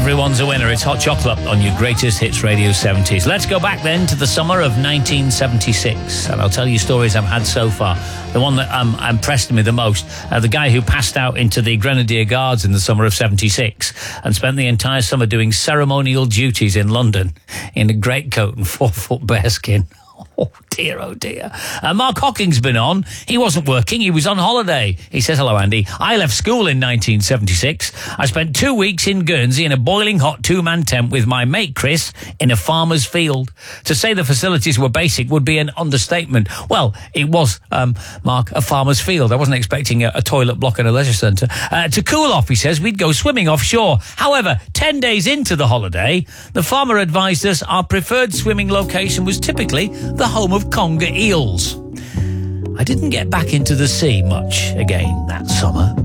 Everyone's a winner. It's Hot Chocolate on your Greatest Hits Radio 70s. Let's go back then to the summer of 1976, and I'll tell you stories I've had so far. The one that impressed me the most, the guy who passed out into the Grenadier Guards in the summer of 76 and spent the entire summer doing ceremonial duties in London in a greatcoat and 4-foot bearskin. Oh, dear, oh, dear. Mark Hocking's been on. He wasn't working. He was on holiday. He says, hello, Andy. I left school in 1976. I spent 2 weeks in Guernsey in a boiling hot two-man tent with my mate Chris in a farmer's field. To say the facilities were basic would be an understatement. Well, it was, Mark, a farmer's field. I wasn't expecting a toilet block and a leisure centre. To cool off, he says, we'd go swimming offshore. However, 10 days into the holiday, the farmer advised us our preferred swimming location was typically the home of conger eels. I didn't get back into the sea much again that summer.